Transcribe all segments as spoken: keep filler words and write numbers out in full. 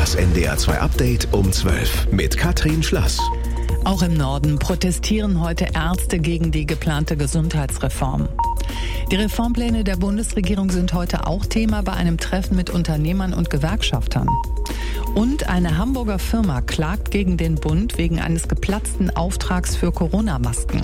Das N D R zwei Update um zwölf mit Katrin Schlass. Auch im Norden protestieren heute Ärzte gegen die geplante Gesundheitsreform. Die Reformpläne der Bundesregierung sind heute auch Thema bei einem Treffen mit Unternehmern und Gewerkschaftern. Und eine Hamburger Firma klagt gegen den Bund wegen eines geplatzten Auftrags für Corona-Masken.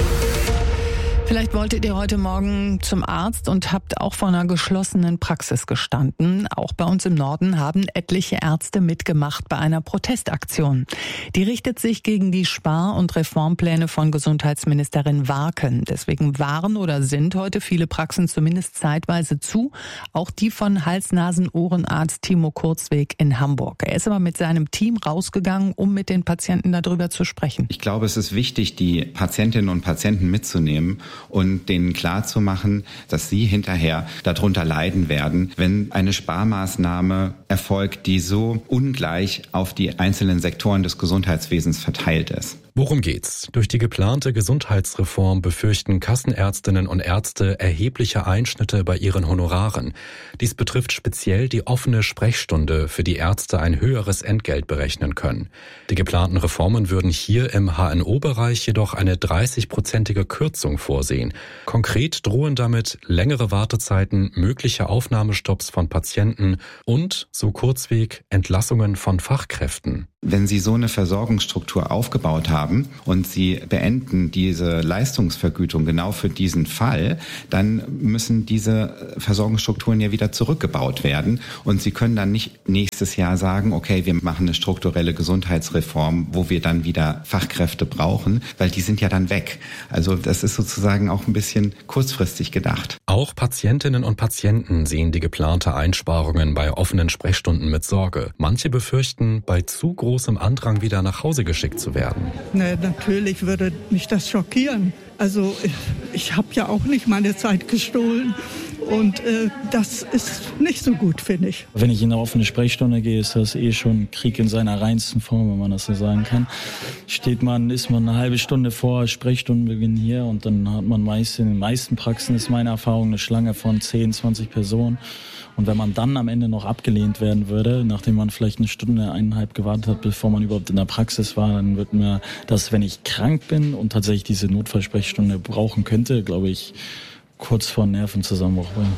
Vielleicht wolltet ihr heute Morgen zum Arzt und habt auch vor einer geschlossenen Praxis gestanden. Auch bei uns im Norden haben etliche Ärzte mitgemacht bei einer Protestaktion. Die richtet sich gegen die Spar- und Reformpläne von Gesundheitsministerin Warken. Deswegen waren oder sind heute viele Praxen zumindest zeitweise zu. Auch die von Hals-Nasen-Ohrenarzt Timo Kurzweg in Hamburg. Er ist aber mit seinem Team rausgegangen, um mit den Patienten darüber zu sprechen. Ich glaube, es ist wichtig, die Patientinnen und Patienten mitzunehmen und denen klarzumachen, dass sie hinterher darunter leiden werden, wenn eine Sparmaßnahme erfolgt, die so ungleich auf die einzelnen Sektoren des Gesundheitswesens verteilt ist. Worum geht's? Durch die geplante Gesundheitsreform befürchten Kassenärztinnen und Ärzte erhebliche Einschnitte bei ihren Honoraren. Dies betrifft speziell die offene Sprechstunde, für die Ärzte ein höheres Entgelt berechnen können. Die geplanten Reformen würden hier im H N O-Bereich jedoch eine dreißig-prozentige Kürzung vorsehen. Konkret drohen damit längere Wartezeiten, mögliche Aufnahmestopps von Patienten und, so Kurzweg, Entlassungen von Fachkräften. Wenn Sie so eine Versorgungsstruktur aufgebaut haben und Sie beenden diese Leistungsvergütung genau für diesen Fall, dann müssen diese Versorgungsstrukturen ja wieder zurückgebaut werden. Und Sie können dann nicht nächstes Jahr sagen, okay, wir machen eine strukturelle Gesundheitsreform, wo wir dann wieder Fachkräfte brauchen, weil die sind ja dann weg. Also das ist sozusagen auch ein bisschen kurzfristig gedacht. Auch Patientinnen und Patienten sehen die geplante Einsparungen bei offenen Sprechstunden mit Sorge. Manche befürchten, bei zu großem Andrang wieder nach Hause geschickt zu werden. Na, natürlich würde mich das schockieren. Also ich, ich habe ja auch nicht meine Zeit gestohlen und äh, das ist nicht so gut, finde ich. Wenn ich in eine offene Sprechstunde gehe, ist das eh schon Krieg in seiner reinsten Form, wenn man das so sagen kann. Steht man, ist man eine halbe Stunde vor Sprechstundenbeginn hier und dann hat man meist in den meisten Praxen, ist meine Erfahrung, eine Schlange von zehn, zwanzig Personen. Und wenn man dann am Ende noch abgelehnt werden würde, nachdem man vielleicht eine Stunde, eineinhalb gewartet hat, bevor man überhaupt in der Praxis war, dann wird mir das, wenn ich krank bin und tatsächlich diese Notfallsprechstunde brauchen könnte, glaube ich, kurz vor Nervenzusammenbruch bringen.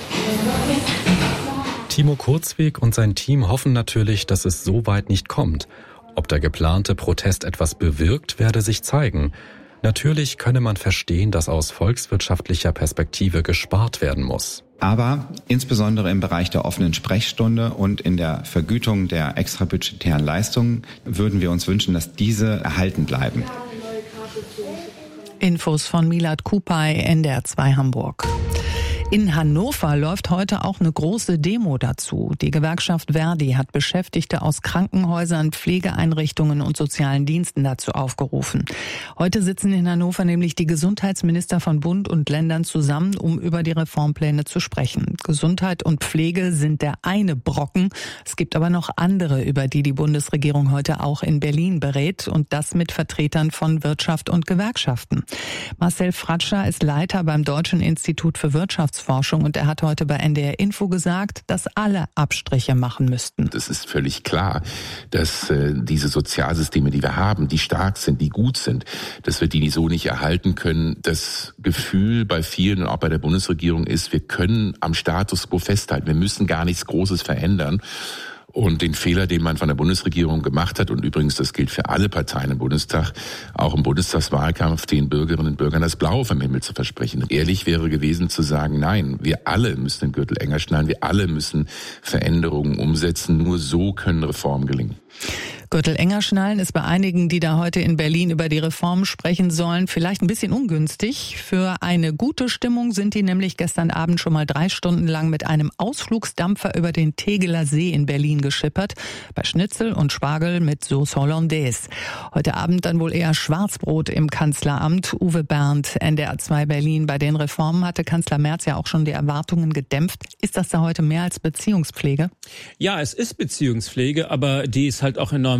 Timo Kurzweg und sein Team hoffen natürlich, dass es so weit nicht kommt. Ob der geplante Protest etwas bewirkt, werde sich zeigen. Natürlich könne man verstehen, dass aus volkswirtschaftlicher Perspektive gespart werden muss. Aber insbesondere im Bereich der offenen Sprechstunde und in der Vergütung der extrabudgetären Leistungen würden wir uns wünschen, dass diese erhalten bleiben. Infos von Milad Kupay, N D R zwei Hamburg. In Hannover läuft heute auch eine große Demo dazu. Die Gewerkschaft Verdi hat Beschäftigte aus Krankenhäusern, Pflegeeinrichtungen und sozialen Diensten dazu aufgerufen. Heute sitzen in Hannover nämlich die Gesundheitsminister von Bund und Ländern zusammen, um über die Reformpläne zu sprechen. Gesundheit und Pflege sind der eine Brocken. Es gibt aber noch andere, über die die Bundesregierung heute auch in Berlin berät, und das mit Vertretern von Wirtschaft und Gewerkschaften. Marcel Fratscher ist Leiter beim Deutschen Institut für Wirtschaftsforschung und er hat heute bei N D R Info gesagt, dass alle Abstriche machen müssten. Es ist völlig klar, dass äh, diese Sozialsysteme, die wir haben, die stark sind, die gut sind, dass wir die so nicht erhalten können. Das Gefühl bei vielen und auch bei der Bundesregierung ist, wir können am Status quo festhalten. Wir müssen gar nichts Großes verändern. Und den Fehler, den man von der Bundesregierung gemacht hat, und übrigens das gilt für alle Parteien im Bundestag, auch im Bundestagswahlkampf, den Bürgerinnen und Bürgern das Blaue vom Himmel zu versprechen. Ehrlich wäre gewesen zu sagen, nein, wir alle müssen den Gürtel enger schnallen, wir alle müssen Veränderungen umsetzen, nur so können Reformen gelingen. Gürtel enger schnallen ist bei einigen, die da heute in Berlin über die Reform sprechen sollen, vielleicht ein bisschen ungünstig. Für eine gute Stimmung sind die nämlich gestern Abend schon mal drei Stunden lang mit einem Ausflugsdampfer über den Tegeler See in Berlin geschippert. Bei Schnitzel und Spargel mit Sauce Hollandaise. Heute Abend dann wohl eher Schwarzbrot im Kanzleramt. Uwe Bernd, N D R zwei Berlin. Bei den Reformen hatte Kanzler Merz ja auch schon die Erwartungen gedämpft. Ist das da heute mehr als Beziehungspflege? Ja, es ist Beziehungspflege, aber die ist halt auch enorm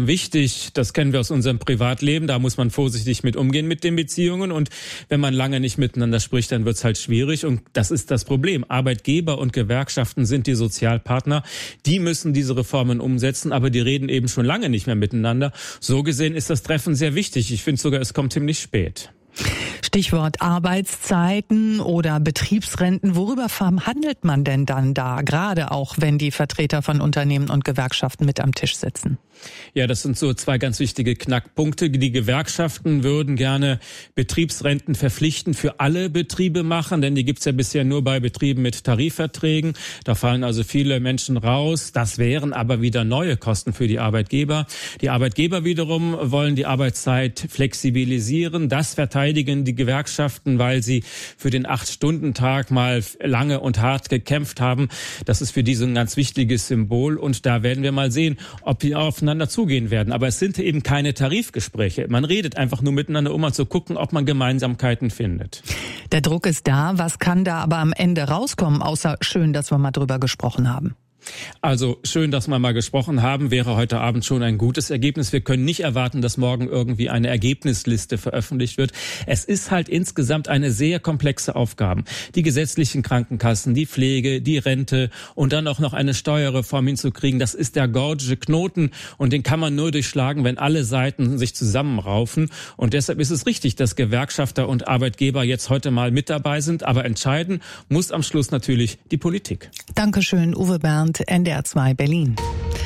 extrem wichtig. Das kennen wir aus unserem Privatleben. Da muss man vorsichtig mit umgehen mit den Beziehungen. Und wenn man lange nicht miteinander spricht, dann wird es halt schwierig. Und das ist das Problem. Arbeitgeber und Gewerkschaften sind die Sozialpartner. Die müssen diese Reformen umsetzen, aber die reden eben schon lange nicht mehr miteinander. So gesehen ist das Treffen sehr wichtig. Ich finde sogar, es kommt ziemlich spät. Stichwort Arbeitszeiten oder Betriebsrenten. Worüber verhandelt man denn dann da, gerade auch wenn die Vertreter von Unternehmen und Gewerkschaften mit am Tisch sitzen? Ja, das sind so zwei ganz wichtige Knackpunkte. Die Gewerkschaften würden gerne Betriebsrenten verpflichtend für alle Betriebe machen, denn die gibt's ja bisher nur bei Betrieben mit Tarifverträgen. Da fallen also viele Menschen raus. Das wären aber wieder neue Kosten für die Arbeitgeber. Die Arbeitgeber wiederum wollen die Arbeitszeit flexibilisieren. Das verteidigen die Gewerkschaften, weil sie für den Acht-Stunden-Tag mal lange und hart gekämpft haben. Das ist für die so ein ganz wichtiges Symbol. Und da werden wir mal sehen, ob die aufeinander zugehen werden. Aber es sind eben keine Tarifgespräche. Man redet einfach nur miteinander, um mal zu gucken, ob man Gemeinsamkeiten findet. Der Druck ist da. Was kann da aber am Ende rauskommen, außer schön, dass wir mal drüber gesprochen haben? Also schön, dass wir mal gesprochen haben, wäre heute Abend schon ein gutes Ergebnis. Wir können nicht erwarten, dass morgen irgendwie eine Ergebnisliste veröffentlicht wird. Es ist halt insgesamt eine sehr komplexe Aufgabe. Die gesetzlichen Krankenkassen, die Pflege, die Rente und dann auch noch eine Steuerreform hinzukriegen, das ist der gorgische Knoten und den kann man nur durchschlagen, wenn alle Seiten sich zusammenraufen. Und deshalb ist es richtig, dass Gewerkschafter und Arbeitgeber jetzt heute mal mit dabei sind. Aber entscheiden muss am Schluss natürlich die Politik. Dankeschön, Uwe Bernd, N D R zwei Berlin.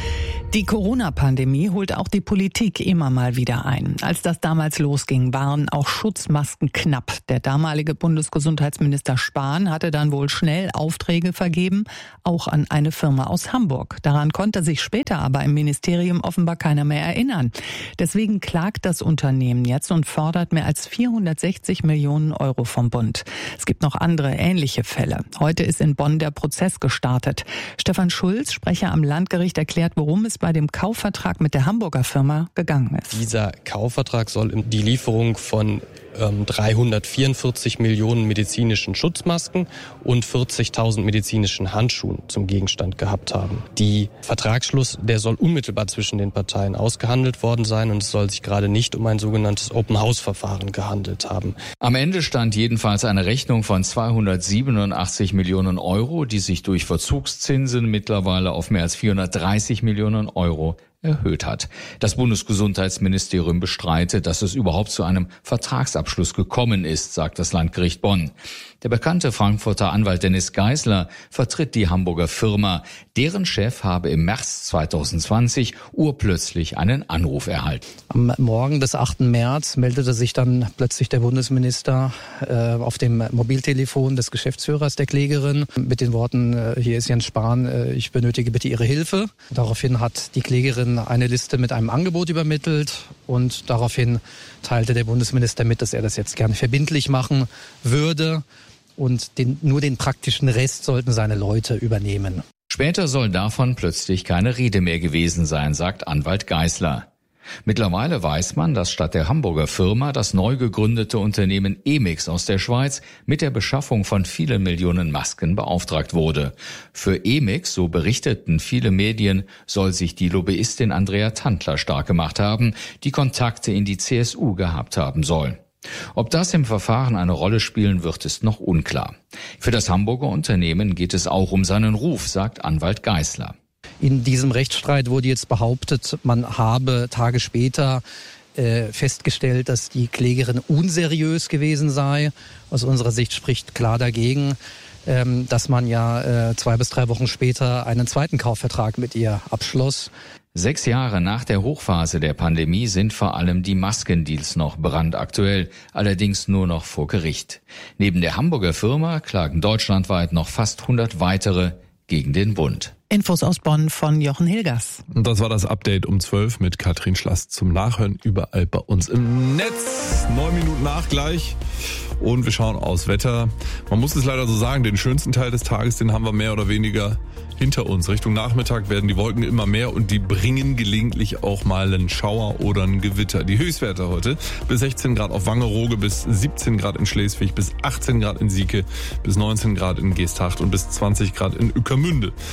Die Corona-Pandemie holt auch die Politik immer mal wieder ein. Als das damals losging, waren auch Schutzmasken knapp. Der damalige Bundesgesundheitsminister Spahn hatte dann wohl schnell Aufträge vergeben, auch an eine Firma aus Hamburg. Daran konnte sich später aber im Ministerium offenbar keiner mehr erinnern. Deswegen klagt das Unternehmen jetzt und fordert mehr als vierhundertsechzig Millionen Euro vom Bund. Es gibt noch andere ähnliche Fälle. Heute ist in Bonn der Prozess gestartet. Stefan Schulz, Sprecher am Landgericht, erklärt, worum es bei dem Kaufvertrag mit der Hamburger Firma gegangen ist. Dieser Kaufvertrag soll die Lieferung von ähm, dreihundertvierundvierzig Millionen medizinischen Schutzmasken und vierzigtausend medizinischen Handschuhen zum Gegenstand gehabt haben. Die Vertragsschluss, der soll unmittelbar zwischen den Parteien ausgehandelt worden sein und es soll sich gerade nicht um ein sogenanntes Open-House-Verfahren gehandelt haben. Am Ende stand jedenfalls eine Rechnung von zweihundertsiebenundachtzig Millionen Euro, die sich durch Verzugszinsen mittlerweile auf mehr als vierhundertdreißig Millionen Euro erhöht hat. Das Bundesgesundheitsministerium bestreitet, dass es überhaupt zu einem Vertragsabschluss gekommen ist, sagt das Landgericht Bonn. Der bekannte Frankfurter Anwalt Dennis Geisler vertritt die Hamburger Firma. Deren Chef habe im März zweitausendzwanzig urplötzlich einen Anruf erhalten. Am Morgen des achten März meldete sich dann plötzlich der Bundesminister äh, auf dem Mobiltelefon des Geschäftsführers der Klägerin mit den Worten, äh, hier ist Jens Spahn, äh, ich benötige bitte Ihre Hilfe. Daraufhin hat die Klägerin eine Liste mit einem Angebot übermittelt und daraufhin teilte der Bundesminister mit, dass er das jetzt gerne verbindlich machen würde. Und den, nur den praktischen Rest sollten seine Leute übernehmen. Später soll davon plötzlich keine Rede mehr gewesen sein, sagt Anwalt Geisler. Mittlerweile weiß man, dass statt der Hamburger Firma das neu gegründete Unternehmen Emix aus der Schweiz mit der Beschaffung von vielen Millionen Masken beauftragt wurde. Für Emix, so berichteten viele Medien, soll sich die Lobbyistin Andrea Tantler stark gemacht haben, die Kontakte in die C S U gehabt haben soll. Ob das im Verfahren eine Rolle spielen wird, ist noch unklar. Für das Hamburger Unternehmen geht es auch um seinen Ruf, sagt Anwalt Geisler. In diesem Rechtsstreit wurde jetzt behauptet, man habe Tage später äh, festgestellt, dass die Klägerin unseriös gewesen sei. Aus unserer Sicht spricht klar dagegen, ähm, dass man ja äh, zwei bis drei Wochen später einen zweiten Kaufvertrag mit ihr abschloss. Sechs Jahre nach der Hochphase der Pandemie sind vor allem die Maskendeals noch brandaktuell, allerdings nur noch vor Gericht. Neben der Hamburger Firma klagen deutschlandweit noch fast hundert weitere gegen den Bund. Infos aus Bonn von Jochen Hilgers. Und das war das Update um zwölf mit Katrin Schlass zum Nachhören überall bei uns im Netz. Neun Minuten nach gleich. Und wir schauen aufs Wetter. Man muss es leider so sagen, den schönsten Teil des Tages, den haben wir mehr oder weniger hinter uns. Richtung Nachmittag werden die Wolken immer mehr und die bringen gelegentlich auch mal einen Schauer oder ein Gewitter. Die Höchstwerte heute bis sechzehn Grad auf Wangerooge, bis siebzehn Grad in Schleswig, bis achtzehn Grad in Sieke, bis neunzehn Grad in Geesthacht und bis zwanzig Grad in Ueckermünde. Morgen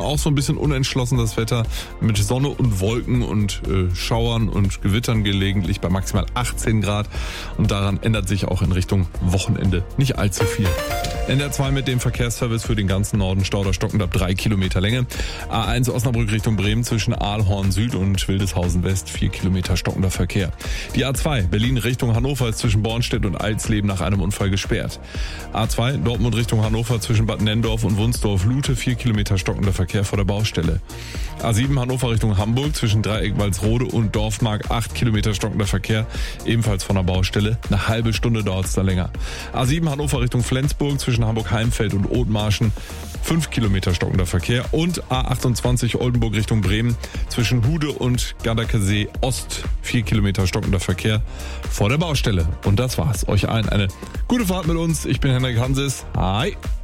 auch so ein bisschen unentschlossen das Wetter mit Sonne und Wolken und äh, Schauern und Gewittern gelegentlich bei maximal achtzehn Grad. Und daran ändert sich auch in Richtung Wochenende nicht allzu viel. N R zwei mit dem Verkehrsservice für den ganzen Norden Stauder stockend ab drei Kilometer Länge. A eins Osnabrück Richtung Bremen zwischen Aalhorn Süd und Wildeshausen West vier Kilometer stockender Verkehr. Die A zwei Berlin Richtung Hannover ist zwischen Bornstedt und Alsleben nach einem Unfall gesperrt. A zwei Dortmund Richtung Hannover zwischen Bad Nenndorf und Wunsdorf-Lute vier Kilometer stockender Verkehr vor der Baustelle. A sieben Hannover Richtung Hamburg zwischen Dreieck Walsrode und Dorfmark acht Kilometer stockender Verkehr, ebenfalls von der Baustelle. Eine halbe Stunde dauert es da länger. A sieben Hannover Richtung Flensburg zwischen Hamburg-Heimfeld und Othmarschen fünf Kilometer stockender Verkehr und A achtundzwanzig Oldenburg Richtung Bremen zwischen Hude und Gardakesee Ost vier Kilometer stockender Verkehr vor der Baustelle. Und das war's. Euch allen eine gute Fahrt mit uns. Ich bin Henrik Hanses. Hi.